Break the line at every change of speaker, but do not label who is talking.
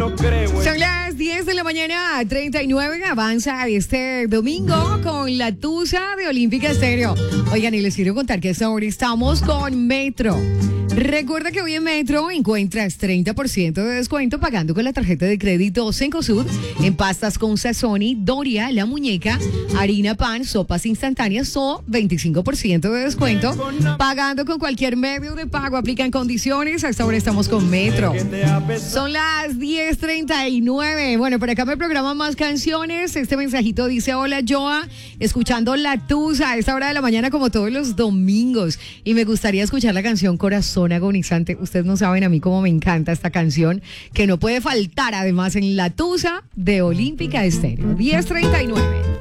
Son las 10 de la mañana, 39, avanza este domingo con la Tusa de Olímpica Estéreo. Oigan, y les quiero contar que a esta hora estamos con Metro. Recuerda que hoy en Metro encuentras 30% de descuento pagando con la tarjeta de crédito Cencosud en pastas con Sazoni, Doria, La Muñeca, harina pan, sopas instantáneas o 25% de descuento pagando con cualquier medio de pago. Aplican condiciones. A esta hora estamos con Metro. Son las 10:39. Bueno, por acá me programan más canciones. Este mensajito dice: hola Joa, escuchando La Tusa a esta hora de la mañana como todos los domingos. Y me gustaría escuchar la canción Corazón Agonizante. Ustedes no saben a mí cómo me encanta esta canción, que no puede faltar además en La Tusa de Olímpica Estéreo. 10:39.